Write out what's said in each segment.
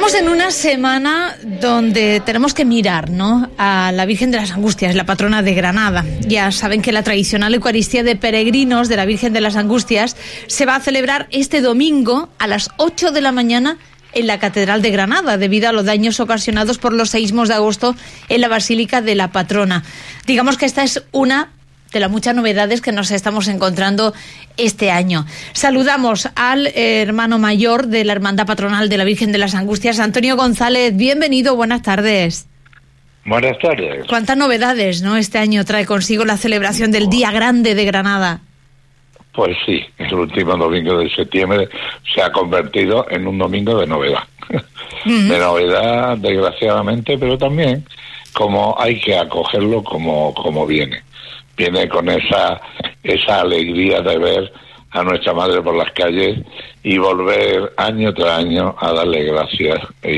Estamos en una semana donde tenemos que mirar, ¿no?, a la Virgen de las Angustias, la patrona de Granada. Ya saben que la tradicional Eucaristía de peregrinos de la Virgen de las Angustias se va a celebrar este domingo a las 8 de la mañana en la Catedral de Granada, debido a los daños ocasionados por los seísmos de agosto en la Basílica de la Patrona. Digamos que esta es una de las muchas novedades que nos estamos encontrando este año. Saludamos al hermano mayor de la Hermandad Patronal de la Virgen de las Angustias, Antonio González. Bienvenido, buenas tardes. Buenas tardes. ¿Cuántas novedades, no, este año trae consigo la celebración del Día Grande de Granada? Pues sí, el último domingo de septiembre se ha convertido en un domingo de novedad. De novedad, desgraciadamente, pero también como hay que acogerlo como viene. Viene con esa alegría de ver a nuestra Madre por las calles y volver año tras año a darle gracias.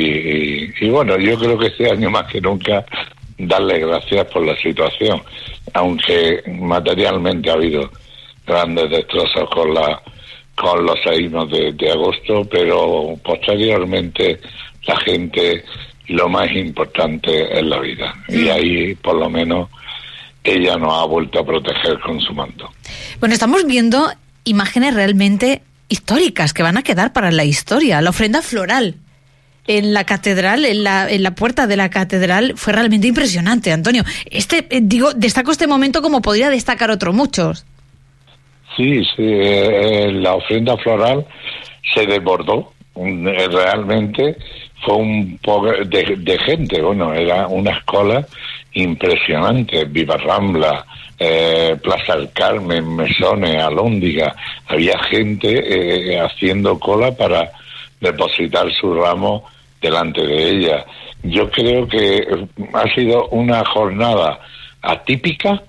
Y bueno, yo creo que este año más que nunca darle gracias por la situación, aunque materialmente ha habido grandes destrozos con los seísmos de agosto, pero posteriormente la gente, lo más importante es la vida. Y ahí, por lo menos, ella nos ha vuelto a proteger con su manto. Bueno, estamos viendo imágenes realmente históricas que van a quedar para la historia. La ofrenda floral en la catedral, en la puerta de la catedral, fue realmente impresionante, Antonio. Destaco este momento como podría destacar otros muchos. Sí, la ofrenda floral se desbordó. Realmente fue un poco de gente. Bueno, era unas colas impresionantes. Viva Rambla, Plaza del Carmen, Mesones, Alhóndiga. Había gente haciendo cola para depositar su ramo delante de ella. Yo creo que ha sido una jornada atípica,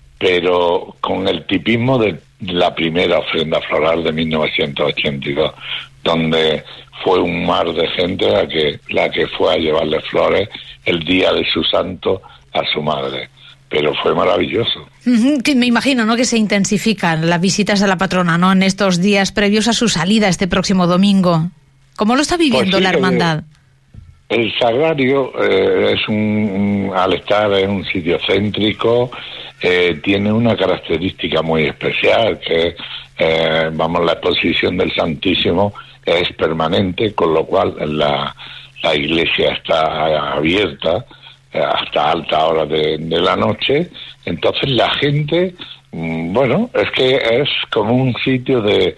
pero con el tipismo de la primera ofrenda floral de 1982, donde fue un mar de gente la que fue a llevarle flores el día de su santo a su madre. Pero fue maravilloso. Que me imagino, ¿no?, que se intensifican las visitas a la patrona, ¿no?, en estos días previos a su salida este próximo domingo. ¿Cómo lo está viviendo pues sí, la hermandad? El sagrario al estar en un sitio céntrico, tiene una característica muy especial, que la exposición del Santísimo es permanente, con lo cual la iglesia está abierta hasta alta hora de la noche. Entonces la gente, es que es como un sitio de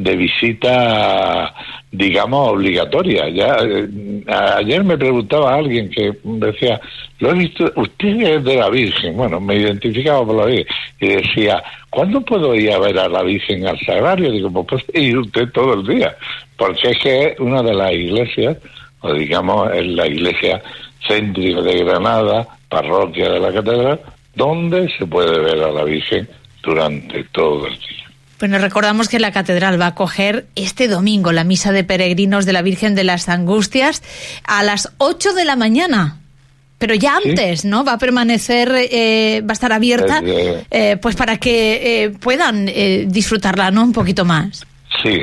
visita, digamos, obligatoria. Ya ayer me preguntaba a alguien que decía, lo he visto, usted es de la Virgen. Bueno, me identificaba por la Virgen y decía, ¿cuándo puedo ir a ver a la Virgen al Sagrario? Digo, pues ir usted todo el día, porque es que es una de las iglesias, o digamos, es la iglesia céntrica de Granada, parroquia de la catedral, donde se puede ver a la Virgen durante todo el día. Bueno, recordamos que la catedral va a acoger este domingo la misa de peregrinos de la Virgen de las Angustias a las 8 de la mañana. Pero ya antes, ¿sí?, ¿no? Va a permanecer, va a estar abierta, pues para que puedan disfrutarla, ¿no?, un poquito más. Sí,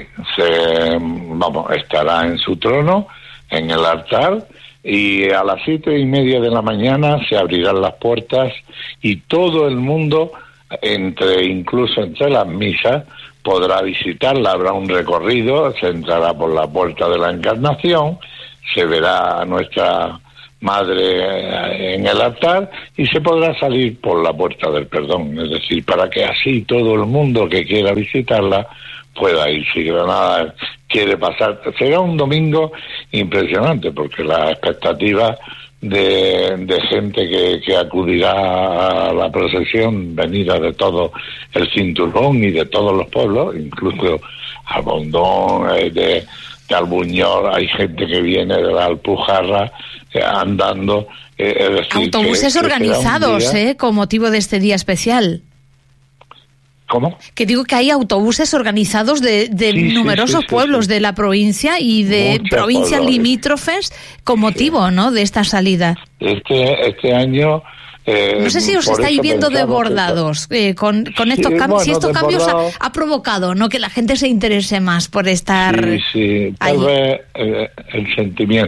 estará en su trono, en el altar, y a las 7:30 de la mañana se abrirán las puertas y todo el mundo, incluso entre las misas, podrá visitarla. Habrá un recorrido, se entrará por la puerta de la Encarnación, se verá a nuestra Madre en el altar y se podrá salir por la puerta del perdón, es decir, para que así todo el mundo que quiera visitarla pueda ir. Si Granada quiere pasar, será un domingo impresionante, porque la expectativa de gente que acudirá a la procesión venida de todo el cinturón y de todos los pueblos, incluso Albondón, de Albuñol, hay gente que viene de la Alpujarra andando. Es decir, autobuses organizados, con motivo de este día especial. ¿Cómo? Que digo que hay autobuses organizados de numerosos pueblos de la provincia y de provincias limítrofes con motivo, ¿no?, de esta salida. Este año... no sé si os estáis viendo desbordados con estos cambios, si estos cambios ha provocado, ¿no?, que la gente se interese más por estar tal vez el sentimiento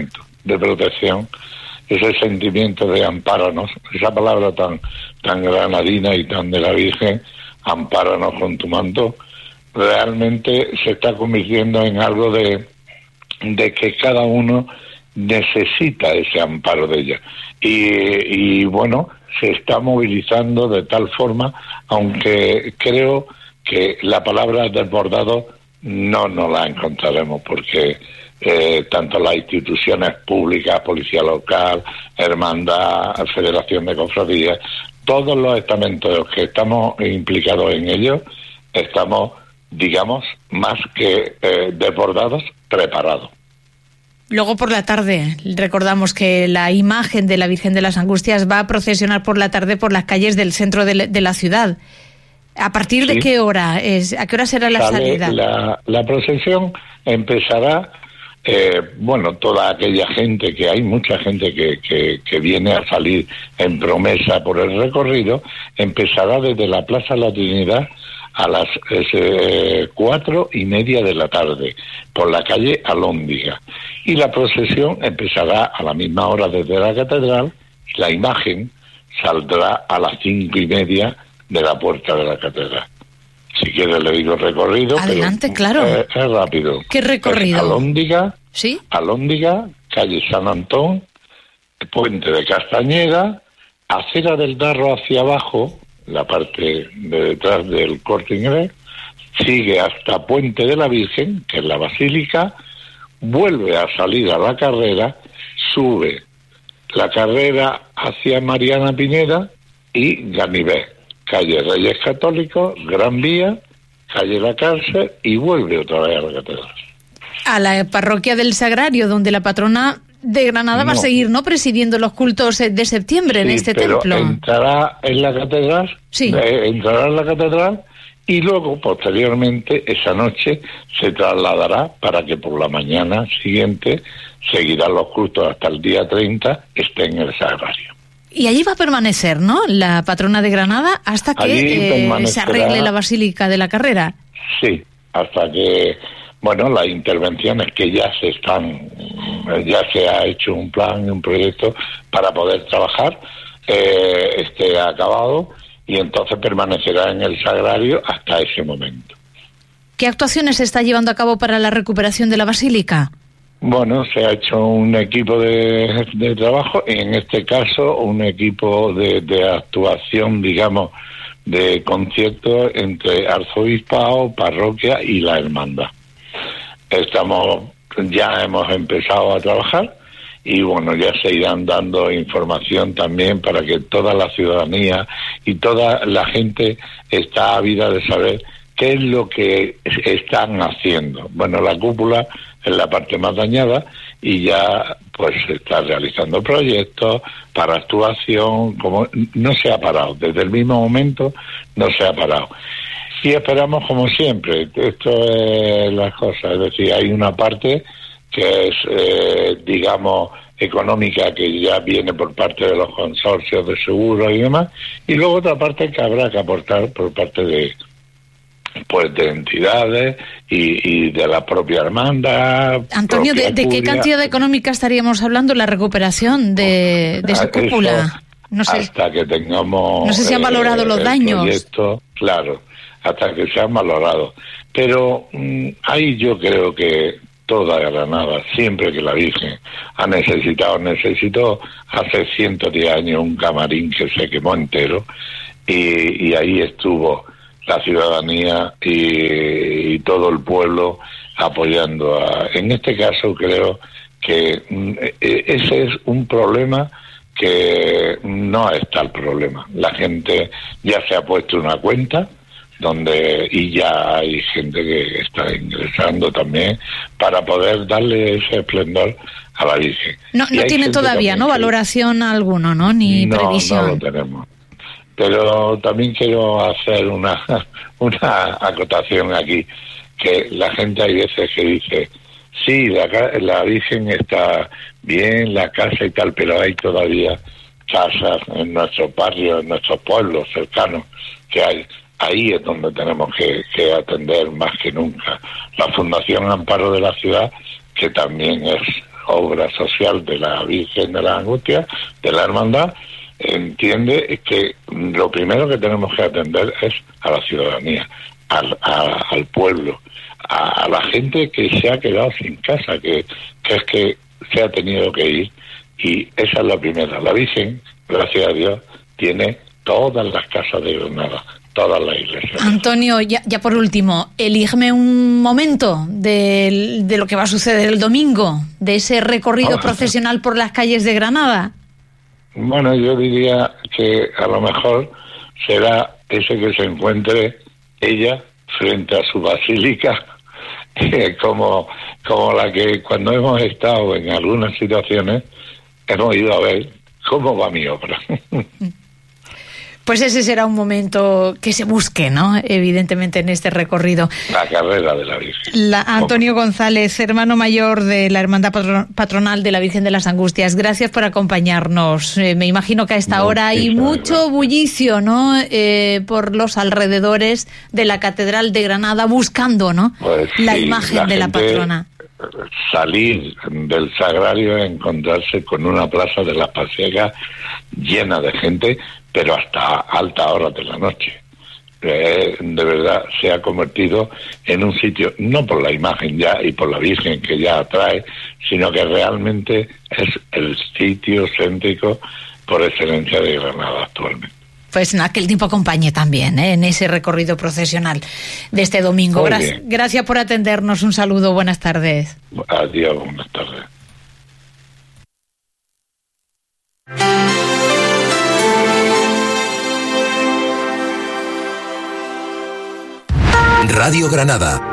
de protección, ese sentimiento de ampáranos, esa palabra tan granadina y tan de la Virgen, ampáranos con tu manto, realmente se está convirtiendo en algo de que cada uno necesita ese amparo de ella. Y bueno, se está movilizando de tal forma, aunque creo que la palabra desbordado no nos la encontraremos, porque tanto las instituciones públicas, policía local, hermandad, federación de cofradías, todos los estamentos que estamos implicados en ello, estamos, digamos, más que desbordados, preparados. Luego por la tarde, recordamos que la imagen de la Virgen de las Angustias va a procesionar por la tarde por las calles del centro de la ciudad. ¿A partir de qué hora es? ¿A qué hora será la salida? La procesión empezará, toda aquella gente, que hay mucha gente que viene a salir en promesa por el recorrido, empezará desde la Plaza La Trinidad a las 4:30 de la tarde, por la calle Alhóndiga. Y la procesión empezará a la misma hora desde la catedral, y la imagen saldrá a las 5:30 de la puerta de la catedral. Si quieres le digo recorrido. Adelante, pero, claro. Es rápido. ¿Qué recorrido? Alhóndiga, ¿sí? Alhóndiga, calle San Antón, Puente de Castañeda, Acera del Darro hacia abajo, la parte de detrás del Corte Inglés, sigue hasta Puente de la Virgen, que es la Basílica, vuelve a salir a la carrera, sube la carrera hacia Mariana Pineda y Ganivet, calle Reyes Católicos, Gran Vía, calle La Cárcel, y vuelve otra vez a la catedral. A la parroquia del Sagrario, donde la patrona de Granada va a seguir, ¿no?, presidiendo los cultos de septiembre en este templo. Entrará en la catedral, entrará en la catedral, y luego, posteriormente, esa noche, se trasladará para que por la mañana siguiente seguirán los cultos hasta el día 30, esté en el Sagrario. Y allí va a permanecer, ¿no?, la patrona de Granada hasta que se arregle la Basílica de la Carrera. Sí, hasta que, las intervenciones que ya se ha hecho un plan, un proyecto para poder trabajar, esté acabado, y entonces permanecerá en el Sagrario hasta ese momento. ¿Qué actuaciones se está llevando a cabo para la recuperación de la Basílica? Se ha hecho un equipo de trabajo, en este caso un equipo de actuación, digamos, de concierto entre arzobispado, parroquia y la hermandad. Ya hemos empezado a trabajar, y ya se irán dando información también para que toda la ciudadanía y toda la gente está ávida de saber qué es lo que están haciendo. La cúpula es la parte más dañada, y ya se está realizando proyectos para actuación, como no se ha parado, desde el mismo momento no se ha parado. Y esperamos, como siempre, esto es las cosas, es decir, hay una parte que es, digamos, económica, que ya viene por parte de los consorcios de seguros y demás, y luego otra parte que habrá que aportar por parte de entidades y de la propia hermandad. Antonio, ¿de qué cantidad económica estaríamos hablando la recuperación de esa cúpula? No sé, hasta que tengamos... No sé si han valorado los daños. Proyecto, claro, hasta que se han valorado. Pero ahí yo creo que toda Granada, siempre que la Virgen necesitó hace 110 años un camarín que se quemó entero, y ahí estuvo la ciudadanía y todo el pueblo apoyando. En este caso creo que ese es un problema que no está el problema. La gente ya se ha puesto una cuenta y ya hay gente que está ingresando también para poder darle ese esplendor a la Virgen. No tiene todavía, ¿no?, valoración alguno, ¿no?, ni previsión. No lo tenemos. Pero también quiero hacer una acotación aquí, que la gente hay veces que dice, sí, la Virgen está bien, la casa y tal, pero hay todavía casas en nuestros barrios, en nuestros pueblos cercanos, que hay. Ahí es donde tenemos que atender más que nunca. La Fundación Amparo de la Ciudad, que también es obra social de la Virgen de las Angustias, de la hermandad, entiende que lo primero que tenemos que atender es a la ciudadanía, al pueblo, a la gente que se ha quedado sin casa, que se ha tenido que ir, y esa es la primera. La Virgen, gracias a Dios, tiene todas las casas de Granada, todas las iglesias. Antonio, ya por último, elígeme un momento de lo que va a suceder el domingo, de ese recorrido procesional por las calles de Granada. Bueno, yo diría que a lo mejor será ese que se encuentre ella frente a su basílica, como la que cuando hemos estado en algunas situaciones hemos ido a ver cómo va mi obra. Pues ese será un momento que se busque, ¿no? Evidentemente en este recorrido. La carrera de la Virgen. Antonio González, hermano mayor de la Hermandad Patronal de la Virgen de las Angustias, gracias por acompañarnos. Me imagino que a esta hora hay mucho bullicio, ¿no? Por los alrededores de la Catedral de Granada buscando, ¿no? Pues la imagen de la patrona. Salir del sagrario y encontrarse con una plaza de las Pasiegas llena de gente, pero hasta altas horas de la noche. De verdad se ha convertido en un sitio, no por la imagen ya y por la Virgen que ya atrae, sino que realmente es el sitio céntrico por excelencia de Granada actualmente. Pues en aquel tiempo acompañe también, en ese recorrido procesional de este domingo. Gracias por atendernos. Un saludo. Buenas tardes. Adiós. Buenas tardes. Radio Granada.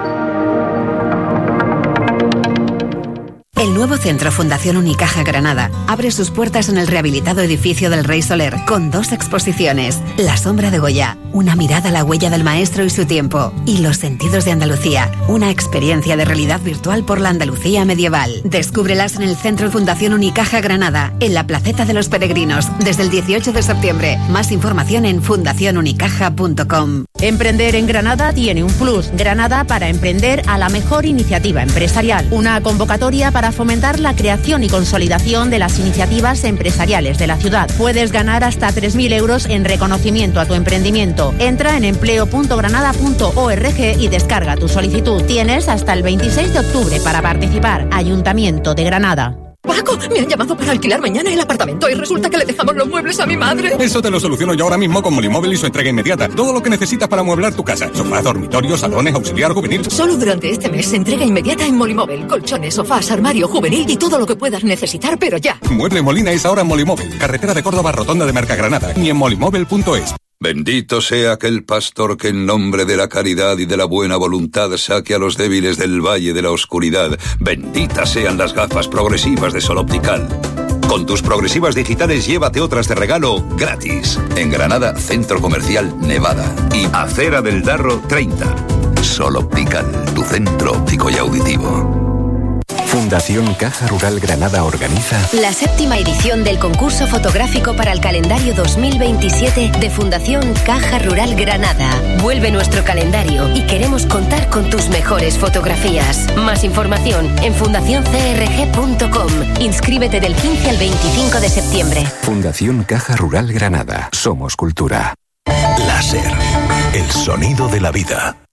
El nuevo centro Fundación Unicaja Granada abre sus puertas en el rehabilitado edificio del Rey Soler con 2 exposiciones: La sombra de Goya, una mirada a la huella del maestro y su tiempo, y Los sentidos de Andalucía, una experiencia de realidad virtual por la Andalucía medieval. Descúbrelas en el centro Fundación Unicaja Granada, en la Placeta de los Peregrinos, desde el 18 de septiembre. Más información en fundacionunicaja.com. Emprender en Granada tiene un plus. Granada para emprender a la mejor iniciativa empresarial. Una convocatoria para fomentar la creación y consolidación de las iniciativas empresariales de la ciudad. Puedes ganar hasta 3.000 euros en reconocimiento a tu emprendimiento. Entra en empleo.granada.org y descarga tu solicitud. Tienes hasta el 26 de octubre para participar. Ayuntamiento de Granada. Paco, me han llamado para alquilar mañana el apartamento y resulta que le dejamos los muebles a mi madre. Eso te lo soluciono yo ahora mismo con Molimóvil y su entrega inmediata. Todo lo que necesitas para amueblar tu casa: sofá, dormitorio, salones, auxiliar juvenil. Solo durante este mes, entrega inmediata en Molimóvil. Colchones, sofás, armario juvenil y todo lo que puedas necesitar, pero ya. Mueble Molina es ahora en Molimóvil. Carretera de Córdoba, Rotonda de Mercagranada. Y en molimóvil.es. Bendito sea aquel pastor que en nombre de la caridad y de la buena voluntad saque a los débiles del valle de la oscuridad. Benditas sean las gafas progresivas de Sol Optical. Con tus progresivas digitales llévate otras de regalo gratis. En Granada, Centro Comercial Nevada. Y Acera del Darro 30. Sol Optical, tu centro óptico y auditivo. Fundación Caja Rural Granada organiza la 7ª edición del concurso fotográfico para el calendario 2027 de Fundación Caja Rural Granada. Vuelve nuestro calendario y queremos contar con tus mejores fotografías. Más información en fundacioncrg.com. Inscríbete del 15 al 25 de septiembre. Fundación Caja Rural Granada. Somos cultura. Láser, el sonido de la vida.